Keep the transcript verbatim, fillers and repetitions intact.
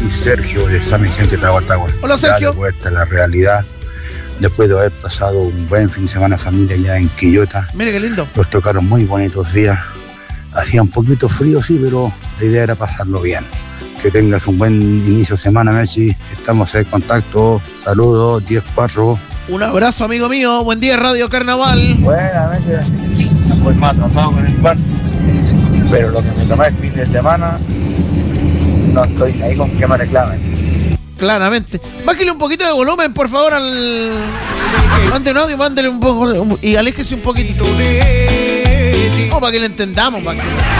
soy Sergio de San Vicente de Tahuatahua. Hola, Sergio. Darle vuelta a la realidad, después de haber pasado un buen fin de semana familia ya en Quillota. Mire qué lindo. Nos tocaron muy bonitos días. Hacía un poquito frío, sí, pero la idea era pasarlo bien. Que tengas un buen inicio de semana, Messi. Estamos en contacto. Saludos, diez cuatro. Un abrazo, amigo mío. Buen día, Radio Carnaval. Buenas, Messi. Voy más atrasado con el bar. Pero lo que me tomé el fin de semana, no estoy ahí con que me reclamen. Claramente. Bájale un poquito de volumen, por favor, al... Mande un audio, mándele un poco... Y aléjese un poquito. Oh, para que le entendamos, para que...